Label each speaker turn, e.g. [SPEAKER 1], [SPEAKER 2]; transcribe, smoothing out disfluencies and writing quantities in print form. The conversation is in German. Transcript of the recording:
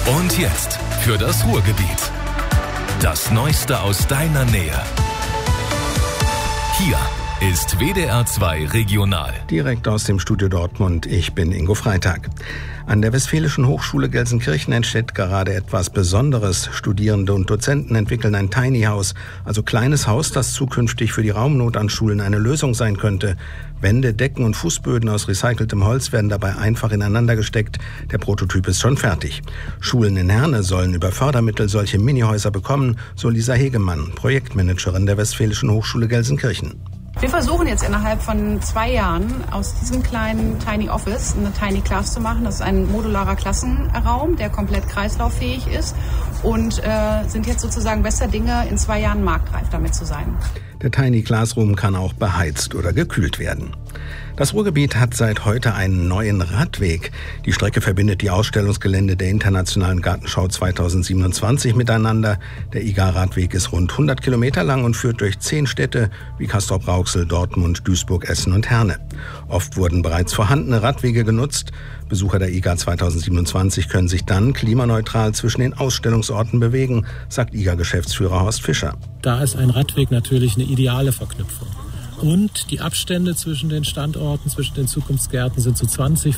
[SPEAKER 1] Und jetzt für das Ruhrgebiet. Das Neueste aus deiner Nähe. Hier ist WDR 2 Regional.
[SPEAKER 2] Direkt aus dem Studio Dortmund, ich bin Ingo Freitag. An der Westfälischen Hochschule Gelsenkirchen entsteht gerade etwas Besonderes. Studierende und Dozenten entwickeln ein Tiny House, also kleines Haus, das zukünftig für die Raumnot an Schulen eine Lösung sein könnte. Wände, Decken und Fußböden aus recyceltem Holz werden dabei einfach ineinander gesteckt. Der Prototyp ist schon fertig. Schulen in Herne sollen über Fördermittel solche Minihäuser bekommen, so Lisa Hegemann, Projektmanagerin der Westfälischen Hochschule Gelsenkirchen.
[SPEAKER 3] Wir versuchen jetzt innerhalb von 2 Jahren aus diesem kleinen Tiny Office eine Tiny Class zu machen. Das ist ein modularer Klassenraum, der komplett kreislauffähig ist und sind jetzt sozusagen bester Dinge, in 2 Jahren marktreif damit zu sein.
[SPEAKER 2] Der Tiny Classroom kann auch beheizt oder gekühlt werden. Das Ruhrgebiet hat seit heute einen neuen Radweg. Die Strecke verbindet die Ausstellungsgelände der Internationalen Gartenschau 2027 miteinander. Der IGA-Radweg ist rund 100 Kilometer lang und führt durch 10 Städte wie Castrop-Rauxel, Dortmund, Duisburg, Essen und Herne. Oft wurden bereits vorhandene Radwege genutzt. Besucher der IGA 2027 können sich dann klimaneutral zwischen den Ausstellungsorten bewegen, sagt IGA-Geschäftsführer Horst Fischer.
[SPEAKER 4] Da ist ein Radweg natürlich eine ideale Verknüpfung. Und die Abstände zwischen den Standorten, zwischen den Zukunftsgärten sind so 20,